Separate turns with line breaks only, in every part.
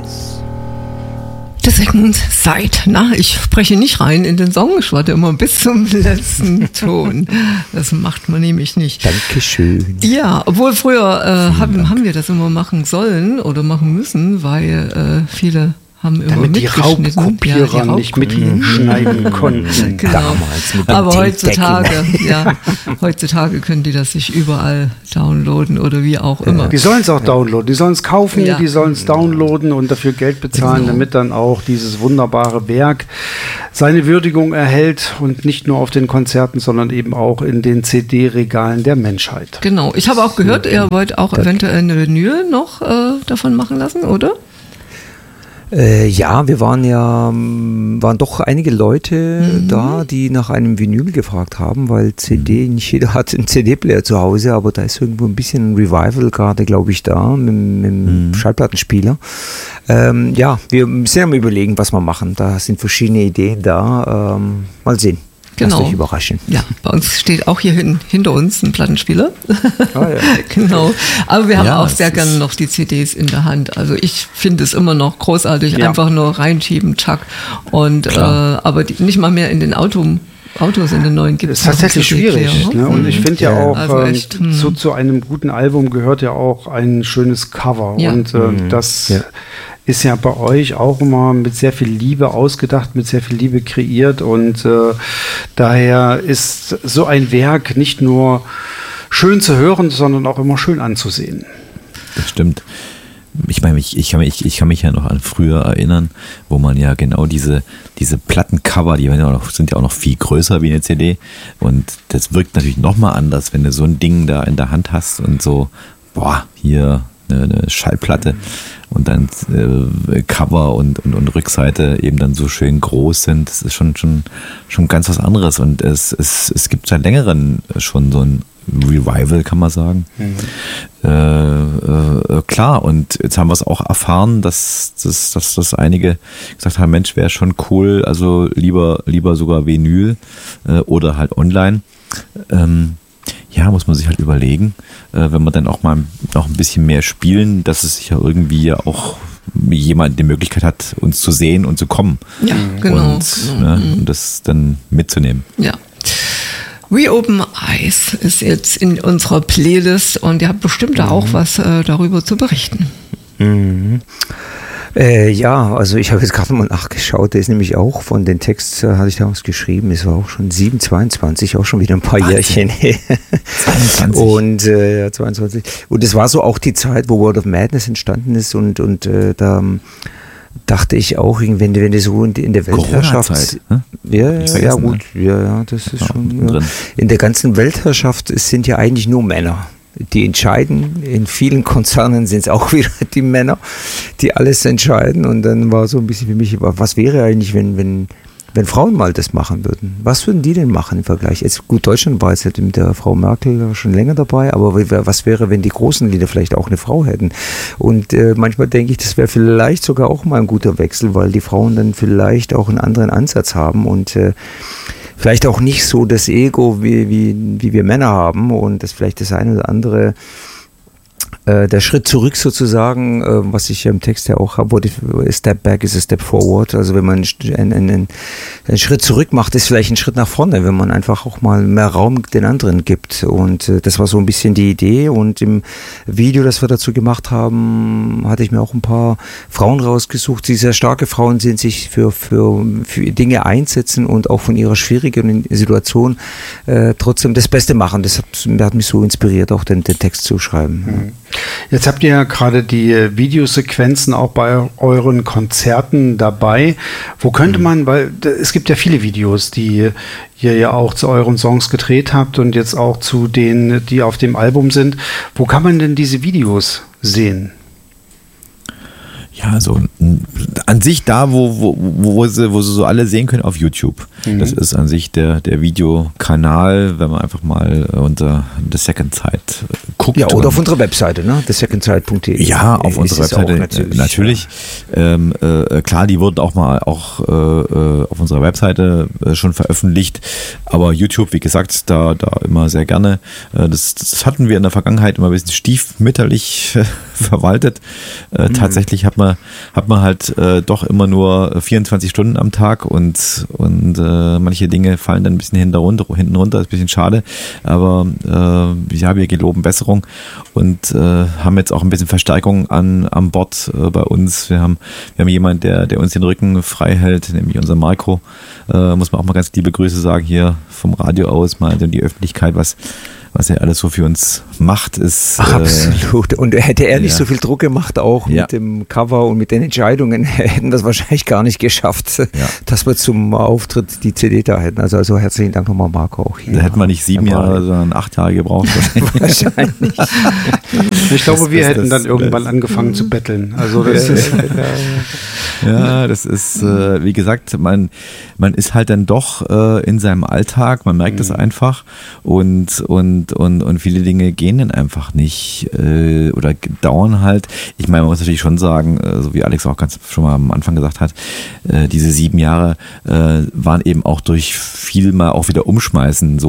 Second Sight. Na, ich spreche nicht rein in den Song, ich warte immer bis zum letzten Ton. Das macht man nämlich nicht.
Dankeschön.
Ja, obwohl früher haben wir das immer machen sollen oder machen müssen, weil viele haben immer
damit die
mitgeschnitten.
Raubkopierer nicht mitschneiden konnten.
Genau.
Damals mit dem
Aber heutzutage können die das sich überall downloaden oder wie auch immer.
Die sollen es auch downloaden, die sollen es kaufen, die sollen es downloaden und dafür Geld bezahlen, damit dann auch dieses wunderbare Werk seine Würdigung erhält und nicht nur auf den Konzerten, sondern eben auch in den CD-Regalen der Menschheit.
Genau. Ich habe auch gehört, ihr wollt auch eventuell eine Vinyl noch davon machen lassen, oder?
Ja, wir waren doch einige Leute da, die nach einem Vinyl gefragt haben, weil nicht jeder hat einen CD-Player zu Hause, aber da ist irgendwo ein bisschen ein Revival gerade, glaube ich, da mit dem Schallplattenspieler. Ja, wir sind am Überlegen, was wir machen. Da sind verschiedene Ideen da. Mal sehen.
Genau.
Lass dich überraschen.
Ja, bei uns steht auch hier hinter uns ein Plattenspieler.
Ja.
Genau. Aber wir haben auch sehr gerne noch die CDs in der Hand. Also ich finde es immer noch großartig, einfach nur reinschieben, tschack. Und aber nicht mal mehr in den Autos in den neuen gibt es.
Das ist tatsächlich schwierig. Ne? Und ich finde ja auch, also zu einem guten Album gehört ja auch ein schönes Cover. Ja. Und das ist ja bei euch auch immer mit sehr viel Liebe ausgedacht, mit sehr viel Liebe kreiert. Und daher ist so ein Werk nicht nur schön zu hören, sondern auch immer schön anzusehen.
Das stimmt. Ich meine, ich kann mich ja noch an früher erinnern, wo man ja genau diese Plattencover, die sind ja auch noch viel größer wie eine CD. Und das wirkt natürlich nochmal anders, wenn du so ein Ding da in der Hand hast und so, hier eine Schallplatte und dann Cover und Rückseite eben dann so schön groß sind. Das ist schon ganz was anderes. Und es gibt seit längerem schon so ein Revival, kann man sagen. Klar, und jetzt haben wir es auch erfahren, dass einige gesagt haben, Mensch, wäre schon cool, also lieber sogar Vinyl oder halt online. Ja, muss man sich halt überlegen, wenn wir dann auch mal noch ein bisschen mehr spielen, dass es sich ja irgendwie auch jemand die Möglichkeit hat, uns zu sehen und zu kommen.
Ja, genau.
Und das dann mitzunehmen.
Ja. We Open Eyes ist jetzt in unserer Playlist und ihr habt bestimmt da auch was darüber zu berichten.
Ja, also ich habe jetzt gerade mal nachgeschaut, der ist nämlich auch von den Text, hatte ich damals geschrieben, es war auch schon 722, auch schon wieder ein paar Jährchen her. 22. Und 22. Und es war so auch die Zeit, wo World of Madness entstanden ist und da dachte ich auch, wenn du so in der Weltherrschaft, das ist schon drin. In der ganzen Weltherrschaft sind ja eigentlich nur Männer. Die entscheiden, in vielen Konzernen sind es auch wieder die Männer, die alles entscheiden. Und dann war so ein bisschen für mich, was wäre eigentlich, wenn Frauen mal das machen würden? Was würden die denn machen im Vergleich? Jetzt gut, Deutschland war jetzt mit der Frau Merkel schon länger dabei, aber was wäre, wenn die großen Lieder vielleicht auch eine Frau hätten? Und manchmal denke ich, das wäre vielleicht sogar auch mal ein guter Wechsel, weil die Frauen dann vielleicht auch einen anderen Ansatz haben und vielleicht auch nicht so das Ego, wie wir Männer haben und das vielleicht das eine oder andere, der Schritt zurück sozusagen, was ich im Text ja auch habe, a step back is a step forward, also wenn man einen Schritt zurück macht, ist vielleicht ein Schritt nach vorne, wenn man einfach auch mal mehr Raum den anderen gibt und das war so ein bisschen die Idee und im Video, das wir dazu gemacht haben, hatte ich mir auch ein paar Frauen rausgesucht, die sehr starke Frauen sind, sich für Dinge einsetzen und auch von ihrer schwierigen Situation trotzdem das Beste machen. Das hat mich so inspiriert, auch den Text zu schreiben.
Jetzt habt ihr ja gerade die Videosequenzen auch bei euren Konzerten dabei. Wo könnte man, weil es gibt ja viele Videos, die ihr ja auch zu euren Songs gedreht habt und jetzt auch zu denen, die auf dem Album sind. Wo kann man denn diese Videos sehen?
Ja, also An sich da, wo sie so alle sehen können, auf YouTube. Das ist an sich der Videokanal, wenn man einfach mal unter The Second Side guckt.
Ja, oder auf unserer Webseite, ne? thesecondSide.de.
Ja, auf unserer Webseite natürlich. Klar, die wurden auch mal auf unserer Webseite schon veröffentlicht, aber YouTube, wie gesagt, da immer sehr gerne. Das hatten wir in der Vergangenheit immer ein bisschen stiefmütterlich verwaltet. Tatsächlich hat man halt doch immer nur 24 Stunden am Tag und manche Dinge fallen dann ein bisschen hinten runter, ist ein bisschen schade, aber wir geloben Besserung und haben jetzt auch ein bisschen Verstärkung an Bord bei uns. Wir haben jemanden, der uns den Rücken frei hält, nämlich unser Marco. Muss man auch mal ganz liebe Grüße sagen hier vom Radio aus, mal in die Öffentlichkeit, was er alles so für uns macht, ist...
Absolut. Und hätte er nicht so viel Druck gemacht, auch mit dem Cover und mit den Entscheidungen, hätten wir es wahrscheinlich gar nicht geschafft, dass wir zum Auftritt die CD da hätten. Also herzlichen Dank nochmal, Marco, auch hier.
Da hätten wir nicht 7 Jahre, sondern 8 Jahre gebraucht.
Wahrscheinlich.
Ich glaube, wir hätten dann irgendwann angefangen zu betteln. Also das ist...
Ja, das ist, wie gesagt, man ist halt dann doch in seinem Alltag, man merkt es einfach und viele Dinge gehen dann einfach nicht oder dauern halt. Ich meine, man muss natürlich schon sagen, so wie Alex auch ganz schon mal am Anfang gesagt hat, diese 7 Jahre waren eben auch durch viel mal auch wieder umschmeißen,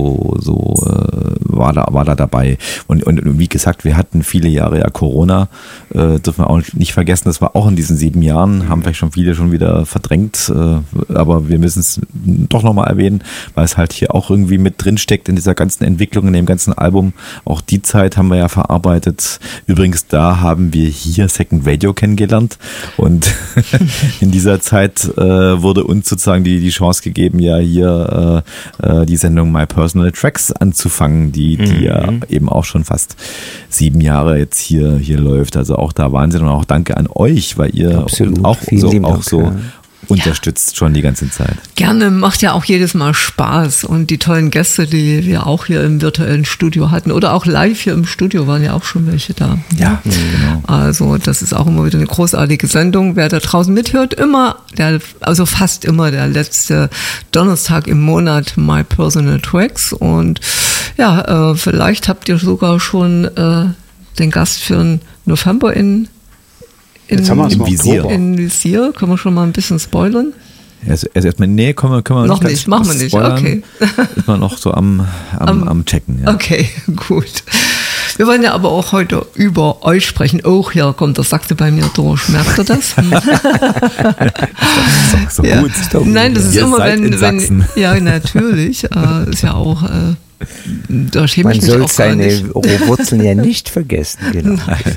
war da dabei. Und wie gesagt, wir hatten viele Jahre ja Corona, dürfen wir auch nicht vergessen, das war auch in diesen 7 Jahren, haben vielleicht schon viele schon wieder verdrängt, aber wir müssen es doch nochmal erwähnen, weil es halt hier auch irgendwie mit drin steckt in dieser ganzen Entwicklung, in dem ganzen Album. Auch die Zeit haben wir ja verarbeitet. Übrigens, da haben wir hier Second Radio kennengelernt und in dieser Zeit wurde uns sozusagen die Chance gegeben, ja hier die Sendung My Personal Tracks anzufangen, die ja eben auch schon fast 7 Jahre jetzt hier läuft. Also auch da Wahnsinn und auch danke an euch, weil ihr auch so unterstützt schon die ganze Zeit.
Gerne, macht ja auch jedes Mal Spaß und die tollen Gäste, die wir auch hier im virtuellen Studio hatten oder auch live hier im Studio waren ja auch schon welche da.
Ja, genau.
Also das ist auch immer wieder eine großartige Sendung. Wer da draußen mithört, fast immer der letzte Donnerstag im Monat My Personal Tracks und ja, vielleicht habt ihr sogar schon den Gast für den November in
Visier.
In Visier, können wir schon mal ein bisschen spoilern?
Also erstmal, nee, können wir
noch nicht, machen wir nicht, spoilern. Okay.
Ist man noch so am Checken. Ja.
Okay, gut. Wir wollen ja aber auch heute über euch sprechen. Oh, hier kommt der Sachse bei mir durch. Merkt ihr das?
Das ist so gut.
Nein, das ist immer, wenn ja, natürlich. Ist ja auch... Da schäme ich mich
soll
auch
seine Wurzeln ja nicht vergessen. Genau.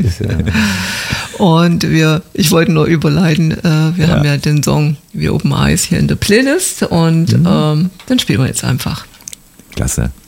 Und ich wollte nur überleiten, wir haben ja den Song We Open Eyes hier in der Playlist und den spielen wir jetzt einfach.
Klasse.